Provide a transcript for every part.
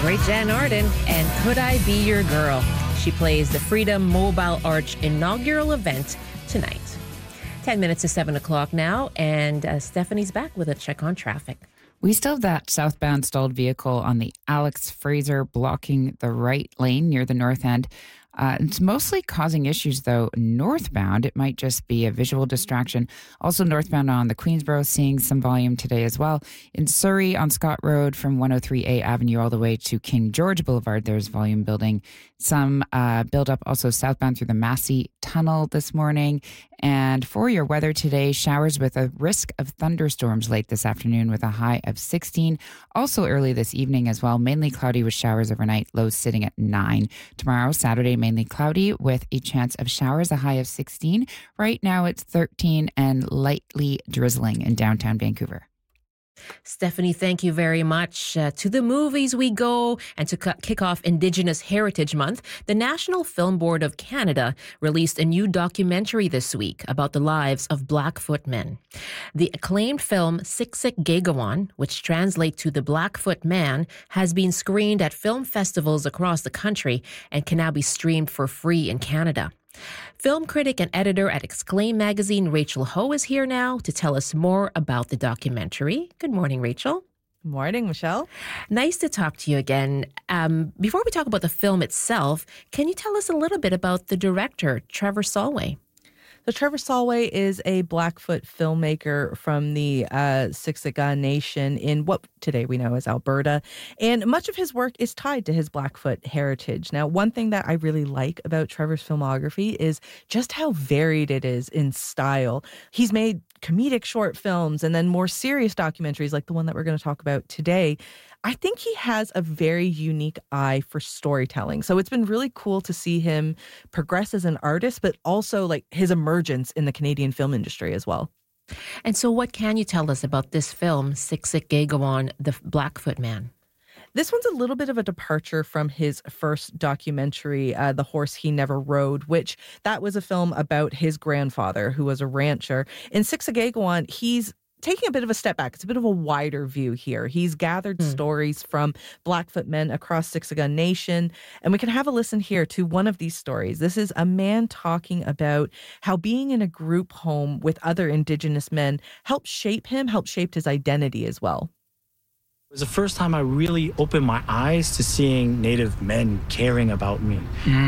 great Jan Arden, and Could I Be Your Girl? She plays the Freedom Mobile Arch inaugural event tonight. 10 minutes to 7 o'clock now, and Stephanie's back with a check on traffic. We still have that southbound stalled vehicle on the Alex Fraser blocking the right lane near the north end. It's mostly causing issues, though, northbound. It might just be a visual distraction. Also northbound on the Queensboro, seeing some volume today as well. In Surrey, on Scott Road from 103A Avenue all the way to King George Boulevard, there's volume building. Some buildup also southbound through the Massey Tunnel this morning. And for your weather today, showers with a risk of thunderstorms late this afternoon with a high of 16. Also early this evening as well, mainly cloudy with showers overnight, lows sitting at 9. Tomorrow, Saturday, mainly cloudy with a chance of showers, a high of 16. Right now it's 13 and lightly drizzling in downtown Vancouver. Stephanie, thank you very much. To the movies we go, and to kick off Indigenous Heritage Month, the National Film Board of Canada released a new documentary this week about the lives of Blackfoot men. The acclaimed film Siksik Gagawan, which translates to The Blackfoot Man, has been screened at film festivals across the country and can now be streamed for free in Canada. Film critic and editor at Exclaim magazine, Rachel Ho, is here now to tell us more about the documentary. Good morning, Rachel. Good morning, Michelle. Nice to talk to you again. Before we talk about the film itself, can you tell us a little bit about the director, Trevor Solway? So Trevor Solway is a Blackfoot filmmaker from the Siksika Nation in what today we know as Alberta. And much of his work is tied to his Blackfoot heritage. Now, one thing that I really like about Trevor's filmography is just how varied it is in style. He's made comedic short films and then more serious documentaries like the one that we're going to talk about today. I think he has a very unique eye for storytelling. So it's been really cool to see him progress as an artist, but also like his emergence in the Canadian film industry as well. And so what can you tell us about this film, Siksik Gagawan, The Blackfoot Man? This one's a little bit of a departure from his first documentary, The Horse He Never Rode, which that was a film about his grandfather, who was a rancher. In Siksik Gagawan, he's taking a bit of a step back. It's a bit of a wider view here. He's gathered stories from Blackfoot men across Siksika Nation, and we can have a listen here to one of these stories. This is a man talking about how being in a group home with other Indigenous men helped shape him, helped shape his identity as well. It was the first time I really opened my eyes to seeing Native men caring about me,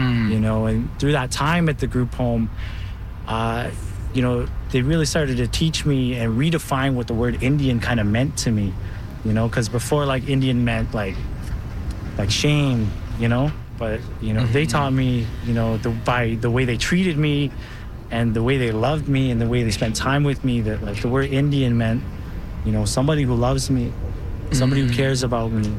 and through that time at the group home, they really started to teach me and redefine what the word Indian kind of meant to me, because before, like, Indian meant like shame, but, they taught me, by the way they treated me and the way they loved me and the way they spent time with me, that, like, the word Indian meant, somebody who loves me, somebody who cares about me.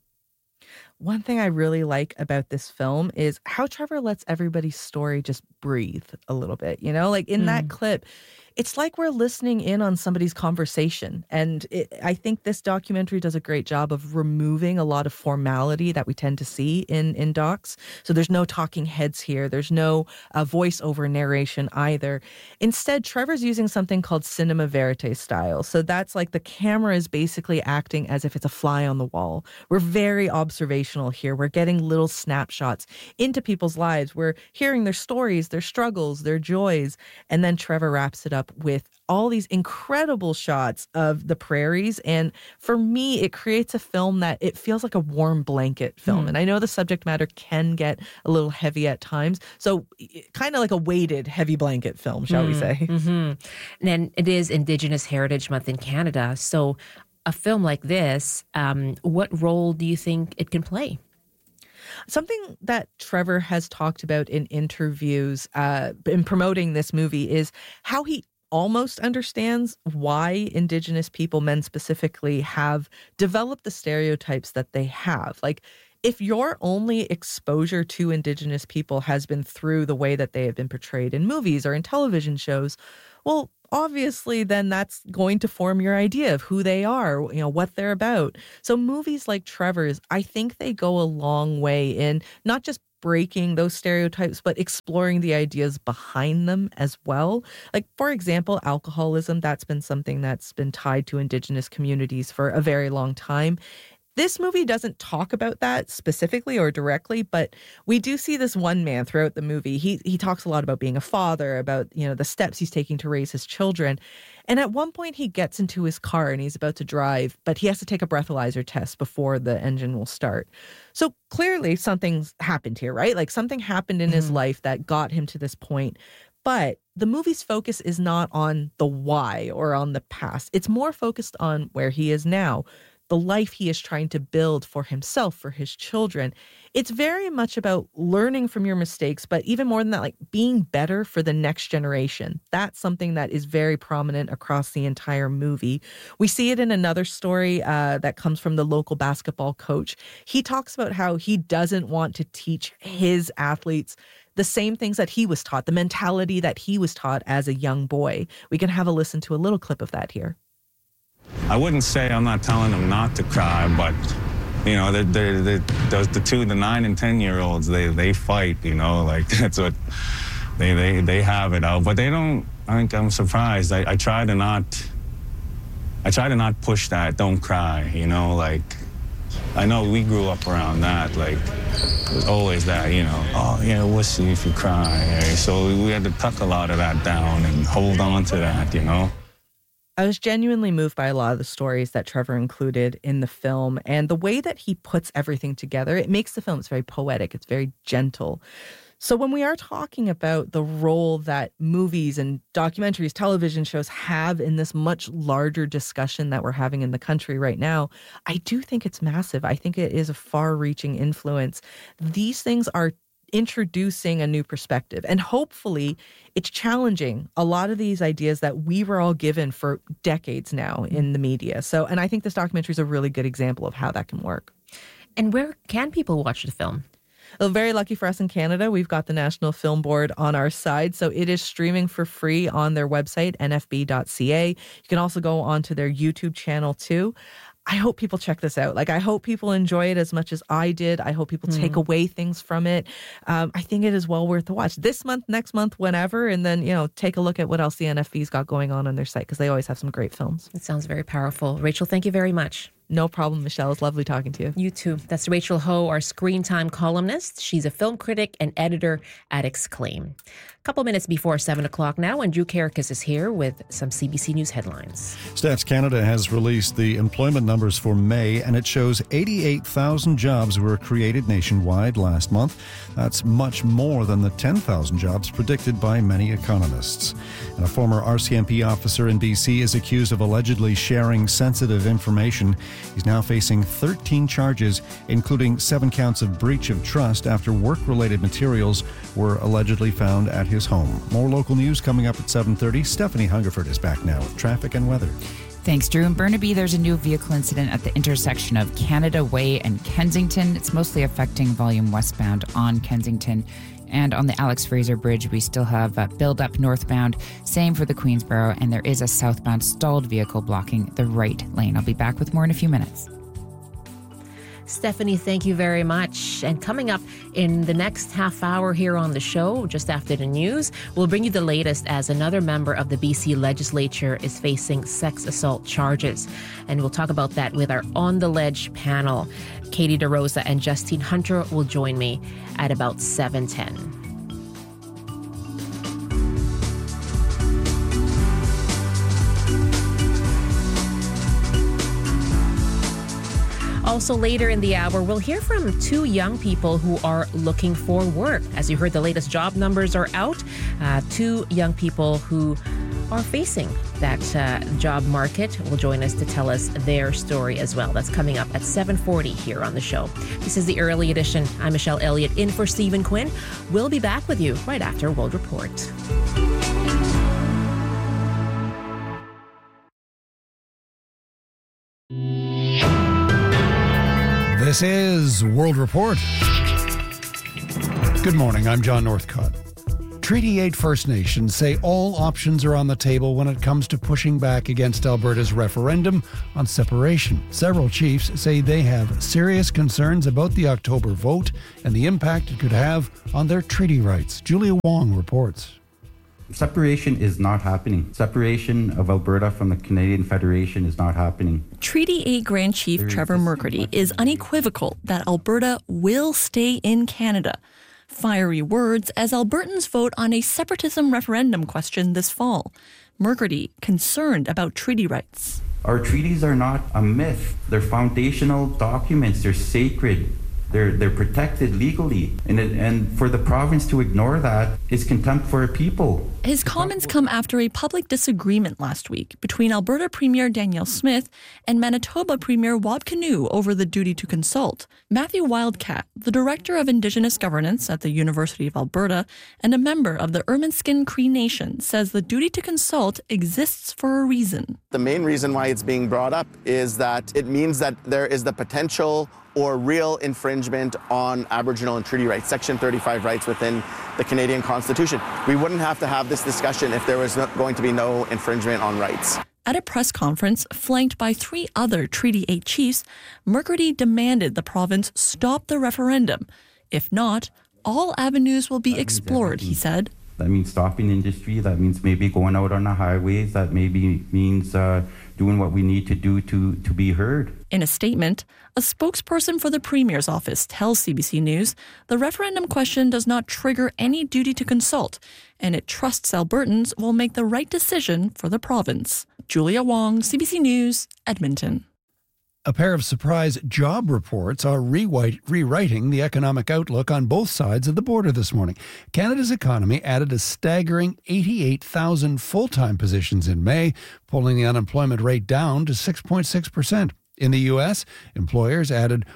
One thing I really like about this film is how Trevor lets everybody's story just breathe a little bit, like in that clip. It's like we're listening in on somebody's conversation. And I think this documentary does a great job of removing a lot of formality that we tend to see in docs. So there's no talking heads here. There's no voiceover narration either. Instead, Trevor's using something called cinema verite style. So that's like the camera is basically acting as if it's a fly on the wall. We're very observational here. We're getting little snapshots into people's lives. We're hearing their stories, their struggles, their joys. And then Trevor wraps it up with all these incredible shots of the prairies. And for me, it creates a film that it feels like a warm blanket film. And I know the subject matter can get a little heavy at times. So kind of like a weighted heavy blanket film, shall we say. And it is Indigenous Heritage Month in Canada. So a film like this, what role do you think it can play? Something that Trevor has talked about in interviews in promoting this movie is how he almost understands why Indigenous people, men specifically, have developed the stereotypes that they have. Like, if your only exposure to Indigenous people has been through the way that they have been portrayed in movies or in television shows, well, obviously then that's going to form your idea of who they are, what they're about. So movies like Trevor's, I think they go a long way in not just breaking those stereotypes, but exploring the ideas behind them as well. Like, for example, alcoholism, that's been something that's been tied to Indigenous communities for a very long time. This movie doesn't talk about that specifically or directly, but we do see this one man throughout the movie. He talks a lot about being a father, about, the steps he's taking to raise his children. And at one point he gets into his car and he's about to drive, but he has to take a breathalyzer test before the engine will start. So clearly something's happened here, right? Like something happened in his life that got him to this point. But the movie's focus is not on the why or on the past. It's more focused on where he is now, the life he is trying to build for himself, for his children. It's very much about learning from your mistakes, but even more than that, like being better for the next generation. That's something that is very prominent across the entire movie. We see it in another story that comes from the local basketball coach. He talks about how he doesn't want to teach his athletes the same things that he was taught, the mentality that he was taught as a young boy. We can have a listen to a little clip of that here. I wouldn't say I'm not telling them not to cry, but, the 9 and 10-year-olds, they fight, like that's what they have it out. But they don't, I think I'm surprised. I try to not push that, don't cry, like, I know we grew up around that, like, it was always that, oh, yeah, we'll see if you cry. So we had to tuck a lot of that down and hold on to that, I was genuinely moved by a lot of the stories that Trevor included in the film, and the way that he puts everything together, it makes the film, it's very poetic, it's very gentle. So when we are talking about the role that movies and documentaries, television shows have in this much larger discussion that we're having in the country right now, I do think it's massive. I think it is a far-reaching influence. These things are introducing a new perspective, and hopefully it's challenging a lot of these ideas that we were all given for decades now in the media. And I think this documentary is a really good example of how that can work. And where can people watch the film? Well, very lucky for us in Canada, we've got the National Film Board on our side. So it is streaming for free on their website, nfb.ca. You can also go onto their YouTube channel too. I hope people check this out. Like, I hope people enjoy it as much as I did. I hope people take away things from it. I think it is well worth the watch this month, next month, whenever. And then, take a look at what else the NFB's got going on their site, because they always have some great films. It sounds very powerful. Rachel, thank you very much. No problem, Michelle. It's lovely talking to you. You too. That's Rachel Ho, our Screen Time columnist. She's a film critic and editor at Exclaim. A couple minutes before 7 o'clock now, and Drew Karakis is here with some CBC News headlines. Stats Canada has released the employment numbers for May, and it shows 88,000 jobs were created nationwide last month. That's much more than the 10,000 jobs predicted by many economists. And a former RCMP officer in BC is accused of allegedly sharing sensitive information. He's now facing 13 charges, including 7 counts of breach of trust after work-related materials were allegedly found at his home. More local news coming up at 7:30. Stephanie Hungerford is back now with traffic and weather. Thanks, Drew. In Burnaby, there's a new vehicle incident at the intersection of Canada Way and Kensington. It's mostly affecting volume westbound on Kensington. And on the Alex Fraser Bridge, we still have build-up northbound. Same for the Queensboro, and there is a southbound stalled vehicle blocking the right lane. I'll be back with more in a few minutes. Stephanie, thank you very much. And coming up in the next half hour here on the show, just after the news, we'll bring you the latest as another member of the BC legislature is facing sex assault charges. And we'll talk about that with our On the Ledge panel. Katie DeRosa and Justine Hunter will join me at about 7:10. Also later in the hour, we'll hear from 2 young people who are looking for work. As you heard, the latest job numbers are out. 2 young people who are facing that job market will join us to tell us their story as well. That's coming up at 7:40 here on the show. This is the early edition. I'm Michelle Elliott in for Stephen Quinn. We'll be back with you right after World Report. This is World Report. Good morning, I'm John Northcott. Treaty 8 First Nations say all options are on the table when it comes to pushing back against Alberta's referendum on separation. Several chiefs say they have serious concerns about the October vote and the impact it could have on their treaty rights. Julia Wong reports. Separation is not happening. Separation of Alberta from the Canadian Federation is not happening. Treaty 8 Grand Chief Trevor McCurdy is unequivocal that Alberta will stay in Canada. Fiery words as Albertans vote on a separatism referendum question this fall. McCurdy concerned about treaty rights. Our treaties are not a myth. They're foundational documents. They're sacred. They're protected legally. And for the province to ignore that is contempt for our people. His comments come after a public disagreement last week between Alberta Premier Danielle Smith and Manitoba Premier Wab Kinew over the duty to consult. Matthew Wildcat, the Director of Indigenous Governance at the University of Alberta and a member of the Ermineskin Cree Nation, says the duty to consult exists for a reason. The main reason why it's being brought up is that it means that there is the potential or real infringement on Aboriginal and treaty rights, Section 35 rights within the Canadian Constitution. We wouldn't have to have this discussion if there was going to be no infringement on rights. At a press conference flanked by 3 other Treaty 8 chiefs, McCurdy demanded the province stop the referendum. If not, all avenues will be explored, he said. That means stopping industry. That means maybe going out on the highways. That maybe means doing what we need to do to be heard. In a statement, a spokesperson for the Premier's office tells CBC News the referendum question does not trigger any duty to consult, and it trusts Albertans will make the right decision for the province. Julia Wong, CBC News, Edmonton. A pair of surprise job reports are rewriting the economic outlook on both sides of the border this morning. Canada's economy added a staggering 88,000 full-time positions in May, pulling the unemployment rate down to 6.6%. In the U.S., employers added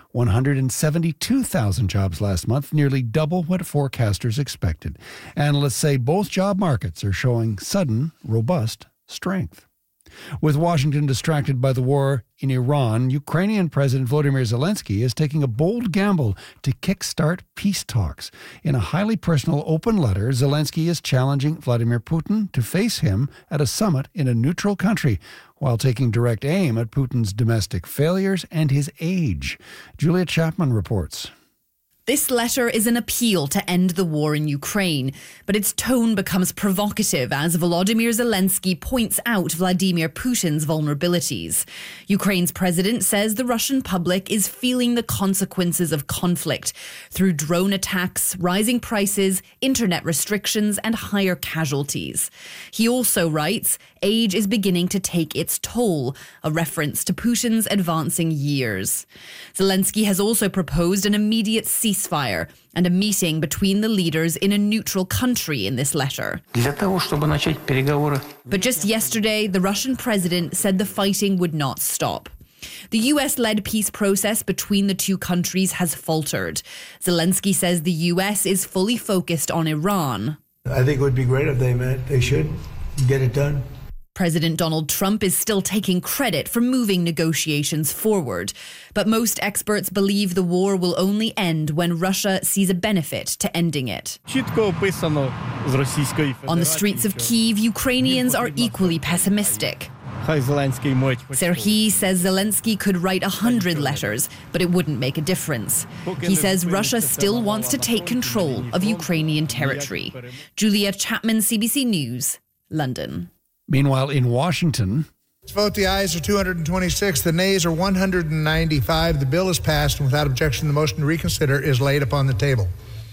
172,000 jobs last month, nearly double what forecasters expected. Analysts say both job markets are showing sudden, robust strength. With Washington distracted by the war in Iran, Ukrainian President Volodymyr Zelensky is taking a bold gamble to kickstart peace talks. In a highly personal open letter, Zelensky is challenging Vladimir Putin to face him at a summit in a neutral country, while taking direct aim at Putin's domestic failures and his age. Julia Chapman reports. This letter is an appeal to end the war in Ukraine, but its tone becomes provocative as Volodymyr Zelensky points out Vladimir Putin's vulnerabilities. Ukraine's president says the Russian public is feeling the consequences of conflict through drone attacks, rising prices, internet restrictions, and higher casualties. He also writes, age is beginning to take its toll, a reference to Putin's advancing years. Zelensky has also proposed an immediate ceasefire and a meeting between the leaders in a neutral country in this letter. But just yesterday, the Russian president said the fighting would not stop. The US-led peace process between the two countries has faltered. Zelensky says the US is fully focused on Iran. I think it would be great if they met. They should get it done. President Donald Trump is still taking credit for moving negotiations forward, but most experts believe the war will only end when Russia sees a benefit to ending it. On the streets of Kyiv, Ukrainians are equally pessimistic. Serhiy says Zelensky could write 100 letters, but it wouldn't make a difference. He says Russia still wants to take control of Ukrainian territory. Julia Chapman, CBC News, London. Meanwhile, in Washington, vote, the ayes are 226, the nays are 195. The bill is passed, and without objection, the motion to reconsider is laid upon the table.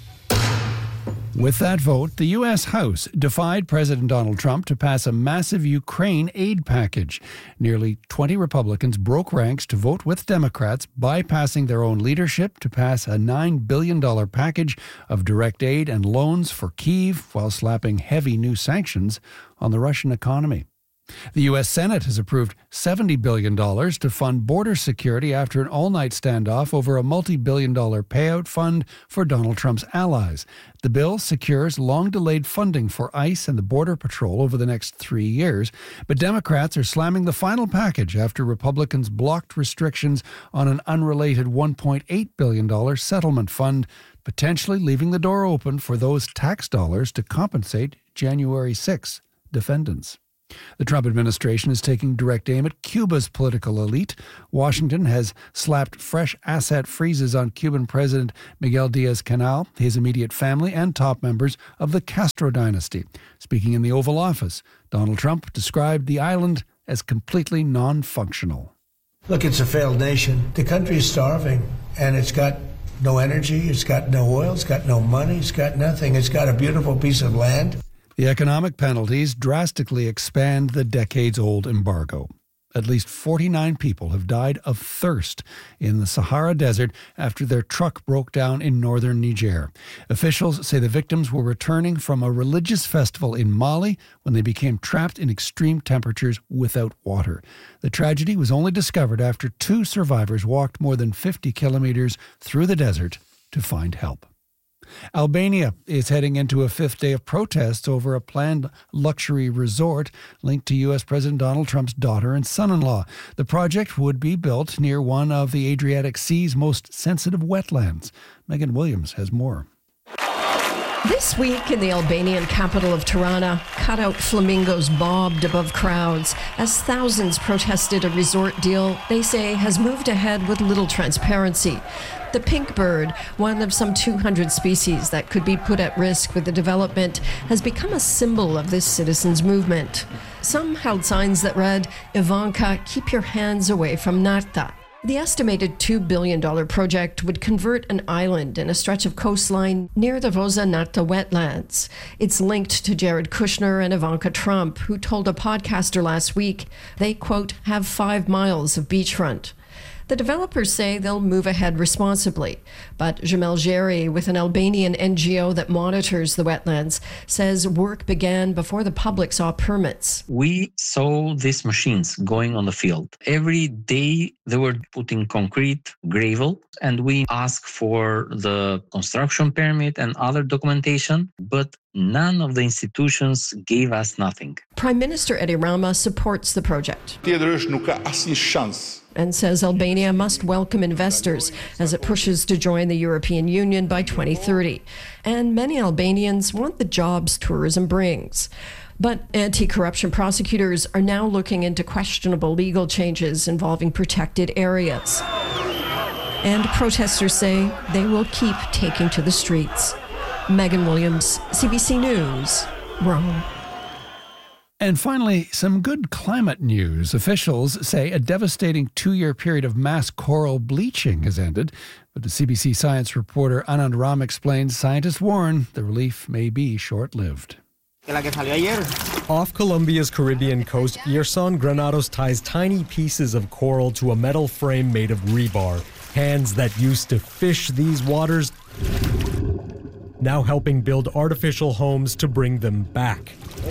With that vote, the U.S. House defied President Donald Trump to pass a massive Ukraine aid package. Nearly 20 Republicans broke ranks to vote with Democrats, bypassing their own leadership to pass a $9 billion package of direct aid and loans for Kyiv, while slapping heavy new sanctions on the Russian economy. The U.S. Senate has approved $70 billion to fund border security after an all-night standoff over a multi-billion-dollar payout fund for Donald Trump's allies. The bill secures long-delayed funding for ICE and the Border Patrol over the next 3 years, but Democrats are slamming the final package after Republicans blocked restrictions on an unrelated $1.8 billion settlement fund, potentially leaving the door open for those tax dollars to compensate January 6 defendants. The Trump administration is taking direct aim at Cuba's political elite. Washington has slapped fresh asset freezes on Cuban President Miguel Diaz-Canel, his immediate family, and top members of the Castro dynasty. Speaking in the Oval Office, Donald Trump described the island as completely non-functional. Look, it's a failed nation. The country is starving, and it's got no energy, it's got no oil, it's got no money, it's got nothing. It's got a beautiful piece of land. The economic penalties drastically expand the decades-old embargo. At least 49 people have died of thirst in the Sahara Desert after their truck broke down in northern Niger. Officials say the victims were returning from a religious festival in Mali when they became trapped in extreme temperatures without water. The tragedy was only discovered after 2 survivors walked more than 50 kilometers through the desert to find help. Albania is heading into a 5th day of protests over a planned luxury resort linked to U.S. President Donald Trump's daughter and son-in-law. The project would be built near one of the Adriatic Sea's most sensitive wetlands. Megan Williams has more. This week in the Albanian capital of Tirana, cutout flamingos bobbed above crowds as thousands protested a resort deal they say has moved ahead with little transparency. The pink bird, one of some 200 species that could be put at risk with the development, has become a symbol of this citizens' movement. Some held signs that read, "Ivanka, keep your hands away from Nafta." The estimated $2 billion project would convert an island and a stretch of coastline near the Rosa Nafta wetlands. It's linked to Jared Kushner and Ivanka Trump, who told a podcaster last week they, quote, have 5 miles of beachfront. The developers say they'll move ahead responsibly, but Jamel Jerry, with an Albanian NGO that monitors the wetlands, says work began before the public saw permits. We saw these machines going on the field. Every day they were putting concrete, gravel, and we asked for the construction permit and other documentation, but none of the institutions gave us nothing. Prime Minister Edi Rama supports the project and says Albania must welcome investors as it pushes to join the European Union by 2030. And many Albanians want the jobs tourism brings. But anti-corruption prosecutors are now looking into questionable legal changes involving protected areas. And protesters say they will keep taking to the streets. Megan Williams, CBC News, Rome. And finally, some good climate news. Officials say a devastating 2-year period of mass coral bleaching has ended. But the CBC science reporter Anand Ram explains scientists warn the relief may be short-lived. Off Colombia's Caribbean coast, Yerson Granados ties tiny pieces of coral to a metal frame made of rebar. Hands that used to fish these waters now helping build artificial homes to bring them back.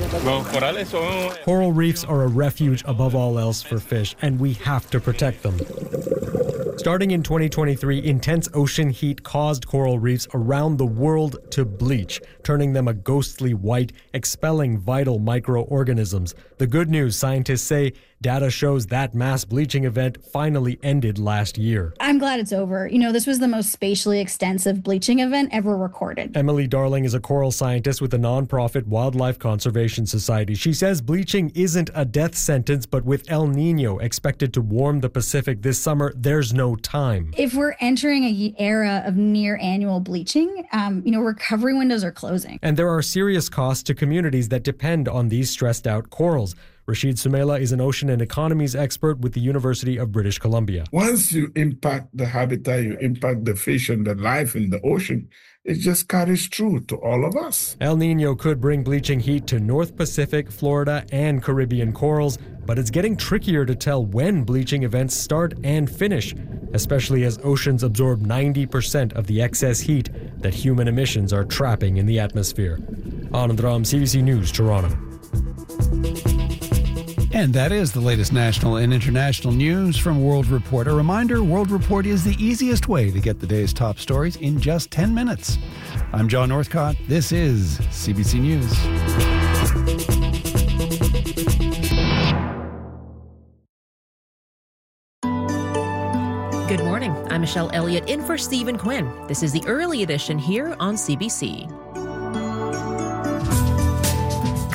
Coral reefs are a refuge above all else for fish, and we have to protect them. Starting in 2023, intense ocean heat caused coral reefs around the world to bleach, turning them a ghostly white, expelling vital microorganisms. The good news, scientists say, data shows that mass bleaching event finally ended last year. I'm glad it's over. You know, this was the most spatially extensive bleaching event ever recorded. Emily Darling is a coral scientist with the nonprofit Wildlife Conservation Society. She says bleaching isn't a death sentence, but with El Nino expected to warm the Pacific this summer, there's no time. If we're entering an era of near annual bleaching, recovery windows are closing. And there are serious costs to communities that depend on these stressed out corals. Rashid Sumela is an ocean and economies expert with the University of British Columbia. Once you impact the habitat, you impact the fish and the life in the ocean, it just carries through to all of us. El Nino could bring bleaching heat to North Pacific, Florida, and Caribbean corals, but it's getting trickier to tell when bleaching events start and finish, especially as oceans absorb 90% of the excess heat that human emissions are trapping in the atmosphere. Anand Ram, CBC News, Toronto. And that is the latest national and international news from World Report. A reminder, World Report is the easiest way to get the day's top stories in just 10 minutes. I'm John Northcott. This is CBC News. Good morning. I'm Michelle Elliott in for Stephen Quinn. This is the early edition here on CBC.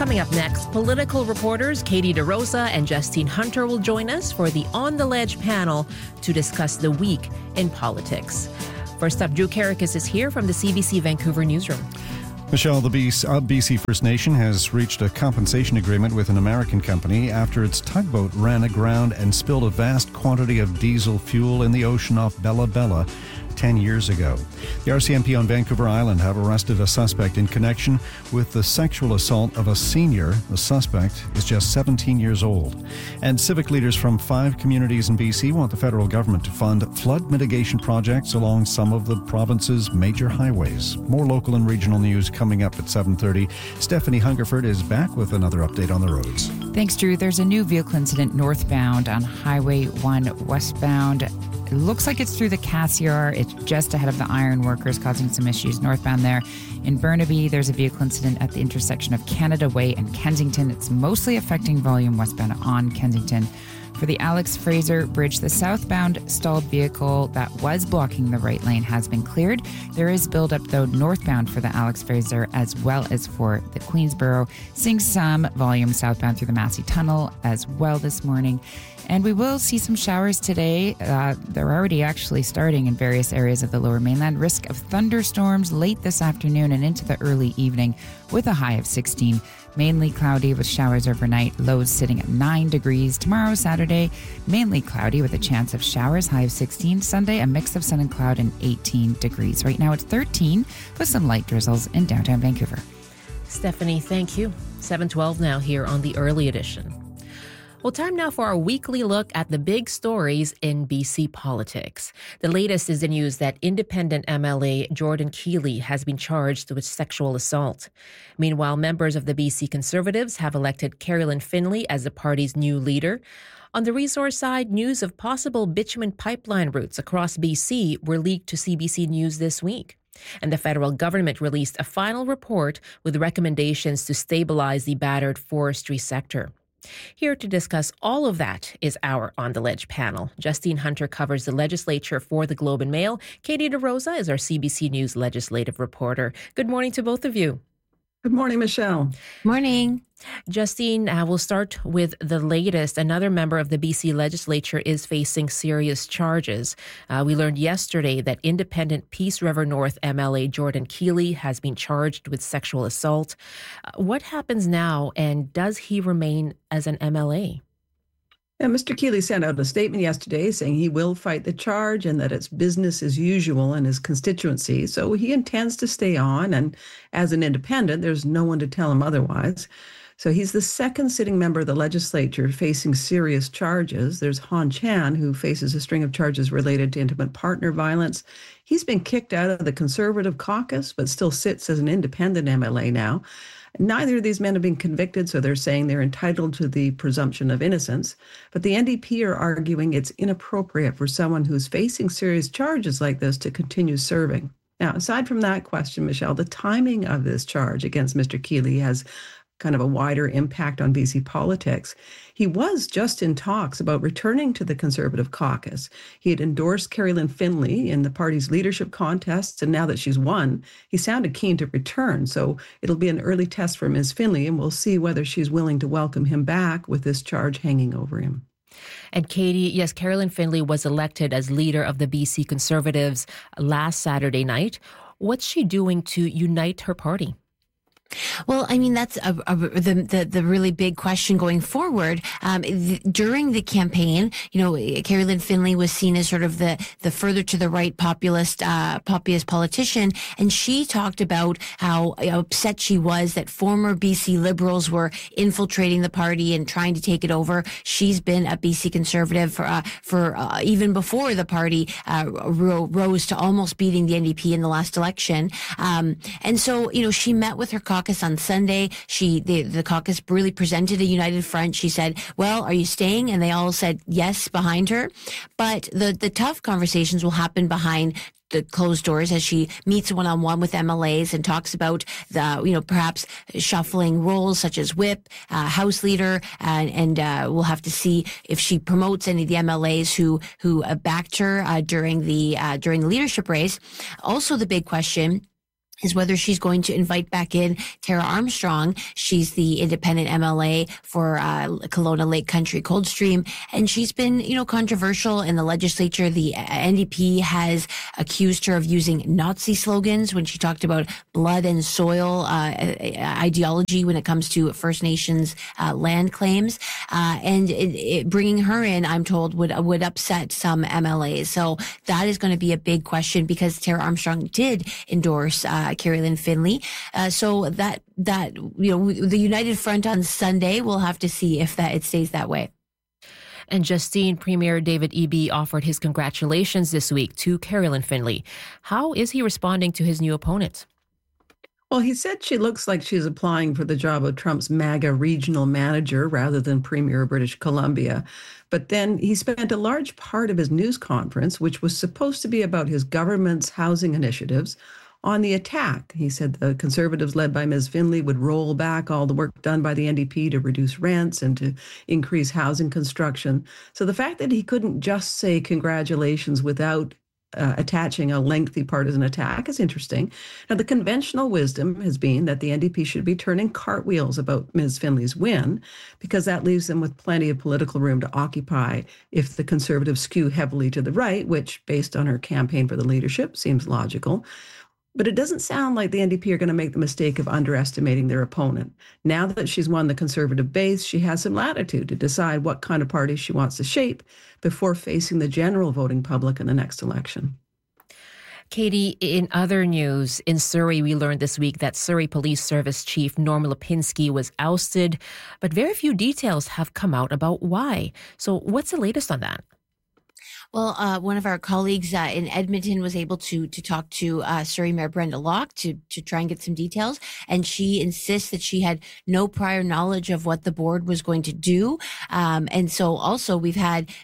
Coming up next, political reporters Katie DeRosa and Justine Hunter will join us for the On the Ledge panel to discuss the week in politics. First up, Drew Karakis is here from the CBC Vancouver newsroom. Michelle, the BC First Nation has reached a compensation agreement with an American company after its tugboat ran aground and spilled a vast quantity of diesel fuel in the ocean off Bella Bella 10 years ago. The RCMP on Vancouver Island have arrested a suspect in connection with the sexual assault of a senior. The suspect is just 17 years old. And civic leaders from 5 communities in BC want the federal government to fund flood mitigation projects along some of the province's major highways. More local and regional news coming up at 7:30. Stephanie Hungerford is back with another update on the roads. Thanks, Drew. There's a new vehicle incident northbound on Highway 1 westbound. It looks like it's through the Cassiar. It's just ahead of the iron workers, causing some issues northbound there. In Burnaby, there's a vehicle incident at the intersection of Canada Way and Kensington. It's mostly affecting volume westbound on Kensington. For the Alex Fraser Bridge, the southbound stalled vehicle that was blocking the right lane has been cleared. There is buildup, though, northbound for the Alex Fraser as well as for the Queensboro. Seeing some volume southbound through the Massey Tunnel as well this morning. And we will see some showers today. They're already actually starting in various areas of the Lower Mainland. Risk of thunderstorms late this afternoon and into the early evening with a high of 16. Mainly cloudy with showers overnight. Lows sitting at 9 degrees. Tomorrow, Saturday, mainly cloudy with a chance of showers. High of 16. Sunday, a mix of sun and cloud and 18 degrees. Right now it's 13 with some light drizzles in downtown Vancouver. Stephanie, thank you. 7:12 now here on the Early Edition. Well, time now for our weekly look at the big stories in BC politics. The latest is the news that independent MLA Jordan Keeley has been charged with sexual assault. Meanwhile, members of the BC Conservatives have elected Carolyn Finley as the party's new leader. On the resource side, news of possible bitumen pipeline routes across BC were leaked to CBC News this week. And the federal government released a final report with recommendations to stabilize the battered forestry sector. Here to discuss all of that is our On the Ledge panel. Justine Hunter covers the legislature for the Globe and Mail. Katie DeRosa is our CBC News legislative reporter. Good morning to both of you. Good morning, Michelle. Morning. Justine, we'll start with the latest. Another member of the BC legislature is facing serious charges. We learned yesterday that independent Peace River North MLA Jordan Keeley has been charged with sexual assault. What happens now, and does he remain as an MLA? Yeah, Mr. Keeley sent out a statement yesterday saying he will fight the charge and that it's business as usual in his constituency. So he intends to stay on, and as an independent, there's no one to tell him otherwise. So he's the second sitting member of the legislature facing serious charges. There's Han Chan, who faces a string of charges related to intimate partner violence. He's been kicked out of the Conservative caucus, but still sits as an independent MLA now. Neither of these men have been convicted, so they're saying they're entitled to the presumption of innocence. But the NDP are arguing it's inappropriate for someone who's facing serious charges like this to continue serving. Now, aside from that question, Michelle, the timing of this charge against Mr. Keeley has kind of a wider impact on BC politics. He was just in talks about returning to the Conservative caucus. He had endorsed Carolyn Finley in the party's leadership contests, and now that she's won, he sounded keen to return. So it'll be an early test for Ms. Finley, and we'll see whether she's willing to welcome him back with this charge hanging over him. And Katie, yes, Carolyn Finley was elected as leader of the BC Conservatives last Saturday night. What's she doing to unite her party? Well, I mean, that's the really big question going forward. During the campaign, Carolyn Finley was seen as sort of the further to the right populist politician, and she talked about how upset she was that former BC Liberals were infiltrating the party and trying to take it over. She's been a BC Conservative for even before the party rose to almost beating the NDP in the last election. And so, she met with her caucus on Sunday. The caucus really presented a united front. She said, well, are you staying? And they all said yes behind her. But the tough conversations will happen behind the closed doors as she meets one-on-one with MLAs and talks about perhaps shuffling roles such as whip, House leader, and we'll have to see if she promotes any of the MLAs who backed her during the leadership race. Also, the big question is whether she's going to invite back in Tara Armstrong. She's the independent MLA for Kelowna Lake Country Coldstream, and she's been, controversial in the legislature. The NDP has accused her of using Nazi slogans when she talked about blood and soil ideology when it comes to First Nations land claims, and bringing her in, I'm told, would upset some MLAs. So that is going to be a big question because Tara Armstrong did endorse Carrie-Lynne Finley. So the United Front on Sunday, we'll have to see if it stays that way. And Justine, Premier David Eby offered his congratulations this week to Carrie-Lynne Finley. How is he responding to his new opponent? Well, he said she looks like she's applying for the job of Trump's MAGA regional manager rather than Premier of British Columbia. But then he spent a large part of his news conference, which was supposed to be about his government's housing initiatives, on the attack. He said the Conservatives led by Ms. Finley would roll back all the work done by the NDP to reduce rents and to increase housing construction. So the fact that he couldn't just say congratulations without attaching a lengthy partisan attack is interesting. Now, the conventional wisdom has been that the NDP should be turning cartwheels about Ms. Finley's win, because that leaves them with plenty of political room to occupy if the Conservatives skew heavily to the right, which, based on her campaign for the leadership, seems logical. But it doesn't sound like the NDP are going to make the mistake of underestimating their opponent. Now that she's won the Conservative base, she has some latitude to decide what kind of party she wants to shape before facing the general voting public in the next election. Katie, in other news, in Surrey, we learned this week that Surrey Police Service Chief Norm Lipinski was ousted, but very few details have come out about why. So what's the latest on that? Well, one of our colleagues in Edmonton was able to talk to Surrey Mayor Brenda Locke to try and get some details. And she insists that she had no prior knowledge of what the board was going to do. And so also we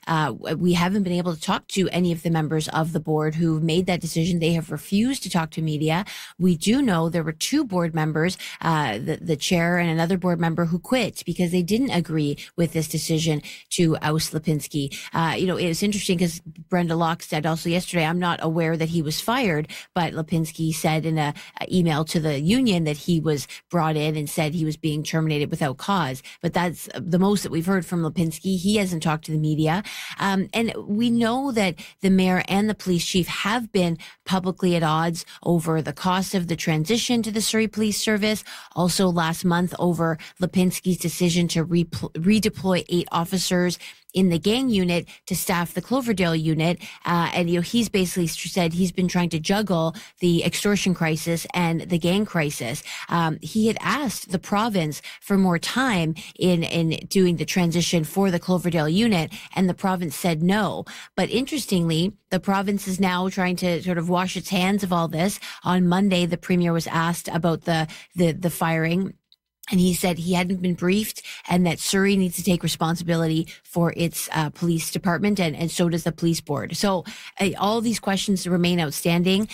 haven't been able to talk to any of the members of the board who made that decision. They have refused to talk to media. We do know there were two board members, the chair and another board member, who quit because they didn't agree with this decision to oust Lipinski. It was interesting because Brenda Locke said also yesterday, I'm not aware that he was fired, but Lipinski said in an email to the union that he was brought in and said he was being terminated without cause. But that's the most that we've heard from Lipinski. He hasn't talked to the media. And we know that the mayor and the police chief have been publicly at odds over the cost of the transition to the Surrey Police Service. Also last month over Lipinski's decision to redeploy 8 officers in the gang unit to staff the Cloverdale unit. And he's basically said he's been trying to juggle the extortion crisis and the gang crisis. He had asked the province for more time in doing the transition for the Cloverdale unit, and the province said no. But interestingly, the province is now trying to sort of wash its hands of all this. On Monday, the premier was asked about the firing, and he said he hadn't been briefed and that Surrey needs to take responsibility for its police department, and so does the police board. So all these questions remain outstanding.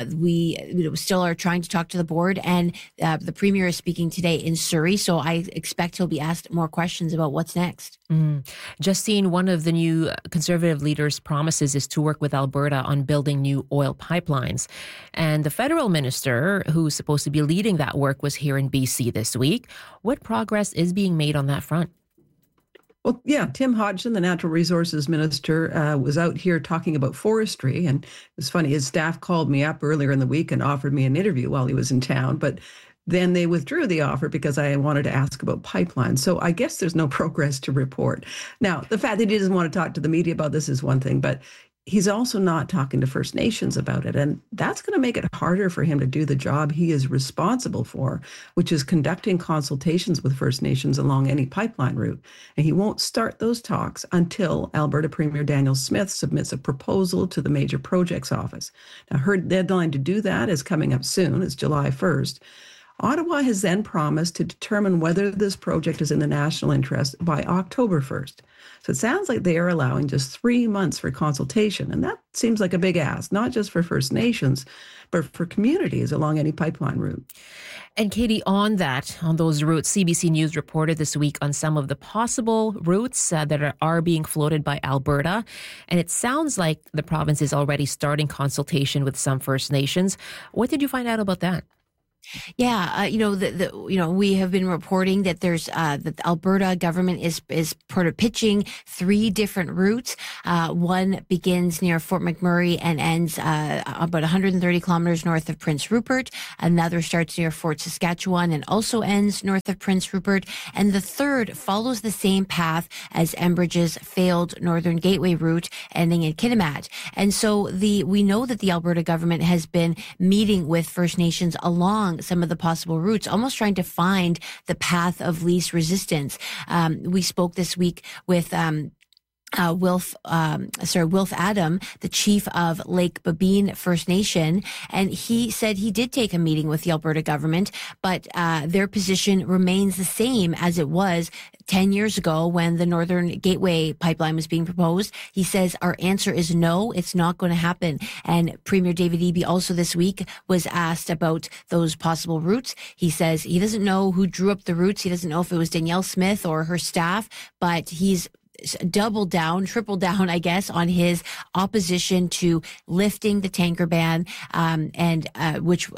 We still are trying to talk to the board, and the premier is speaking today in Surrey, so I expect he'll be asked more questions about what's next. Justine, one of the new Conservative leaders' promises is to work with Alberta on building new oil pipelines. And the federal minister, who's supposed to be leading that work, was here in BC this week. What progress is being made on that front? Well, yeah, Tim Hodgson, the Natural Resources Minister, was out here talking about forestry. And it was funny, his staff called me up earlier in the week and offered me an interview while he was in town. But then they withdrew the offer because I wanted to ask about pipelines. So I guess there's no progress to report. Now, the fact that he doesn't want to talk to the media about this is one thing, but he's also not talking to First Nations about it. And that's going to make it harder for him to do the job he is responsible for, which is conducting consultations with First Nations along any pipeline route. And he won't start those talks until Alberta Premier Danielle Smith submits a proposal to the Major Projects Office. Now, her deadline to do that is coming up soon. It's July 1st. Ottawa has then promised to determine whether this project is in the national interest by October 1st. So it sounds like they are allowing just 3 months for consultation. And that seems like a big ask, not just for First Nations, but for communities along any pipeline route. And Katie, on those routes, CBC News reported this week on some of the possible routes that are being floated by Alberta. And it sounds like the province is already starting consultation with some First Nations. What did you find out about that? Yeah, we have been reporting that there's that the Alberta government is sort of pitching 3 different routes. One begins near Fort McMurray and ends about 130 kilometers north of Prince Rupert. Another starts near Fort Saskatchewan and also ends north of Prince Rupert. And the third follows the same path as Enbridge's failed Northern Gateway route, ending in Kitimat. And so we know that the Alberta government has been meeting with First Nations along some of the possible routes, almost trying to find the path of least resistance. We spoke this week with Wilf Adam, the chief of Lake Babine First Nation, and he said he did take a meeting with the Alberta government, but their position remains the same as it was 10 years ago when the Northern Gateway pipeline was being proposed. He says our answer is no, it's not going to happen. And Premier David Eby also this week was asked about those possible routes. He says he doesn't know who drew up the routes. He doesn't know if it was Danielle Smith or her staff, but he's triple down, I guess, on his opposition to lifting the tanker ban, which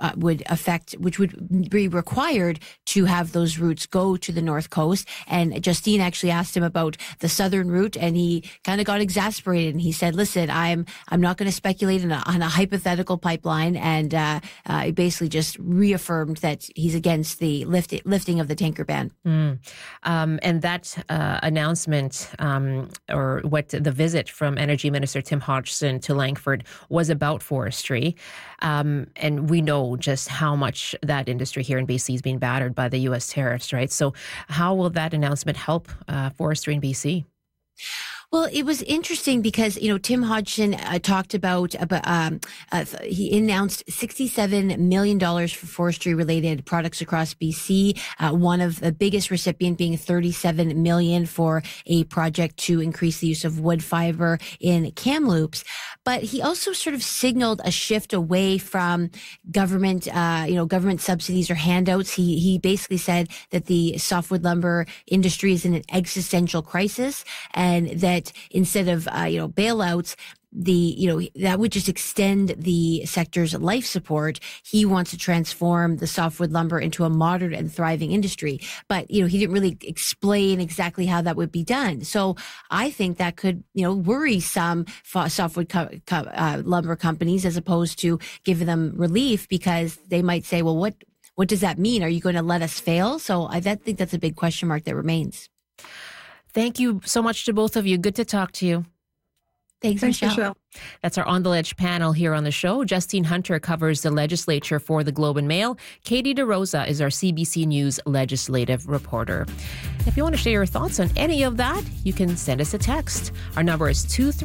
would be required to have those routes go to the North Coast. And Justine actually asked him about the southern route, and he kind of got exasperated. And he said, "Listen, I'm not going to speculate on a hypothetical pipeline." And he basically just reaffirmed that he's against the lifting of the tanker ban. And that announcement. Or what the visit from Energy Minister Tim Hodgson to Langford was about forestry. And we know just how much that industry here in BC is being battered by the U.S. tariffs, right? So how will that announcement help forestry in BC? Well, it was interesting because, Tim Hodgson talked about he announced $67 million for forestry-related products across BC, one of the biggest recipient being $37 million for a project to increase the use of wood fiber in Kamloops. But he also sort of signaled a shift away from government, government subsidies or handouts. He basically said that the softwood lumber industry is in an existential crisis, and that instead of bailouts, that would just extend the sector's life support. He wants to transform the softwood lumber into a modern and thriving industry. But, he didn't really explain exactly how that would be done. So I think that could, worry some softwood lumber companies as opposed to giving them relief, because they might say, well, what does that mean? Are you going to let us fail? So I think that's a big question mark that remains. Thank you so much to both of you. Good to talk to you. Thanks, Michelle. That's our On the Ledge panel here on the show. Justine Hunter covers the legislature for the Globe and Mail. Katie DeRosa is our CBC News legislative reporter. If you want to share your thoughts on any of that, you can send us a text. Our number is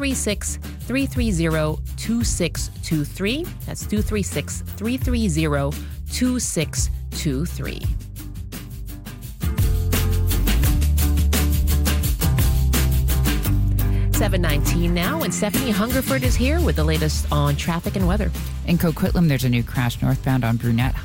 236-330-2623. That's 236-330-2623. 7:19 now, and Stephanie Hungerford is here with the latest on traffic and weather. In Coquitlam, there's a new crash northbound on Brunette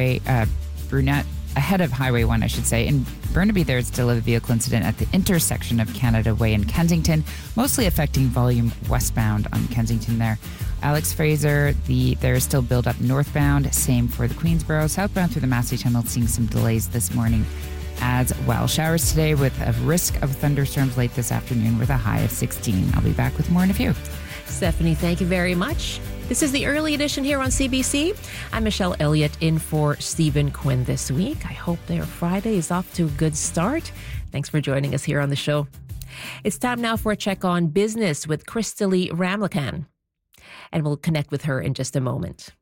ahead of Highway 1, I should say. In Burnaby, there's still a vehicle incident at the intersection of Canada Way and Kensington, mostly affecting volume westbound on Kensington there. Alex Fraser, there is still build-up northbound, same for the Queensboro. Southbound through the Massey Tunnel, seeing some delays this morning as well. Showers today with a risk of thunderstorms late this afternoon with a high of 16. I'll be back with more in a few. Stephanie, thank you very much. This is the early edition here on CBC. I'm Michelle Elliott in for Stephen Quinn this week. I hope their Friday is off to a good start. Thanks for joining us here on the show. It's time now for a check on business with Kristalee Ramlakan. And we'll connect with her in just a moment.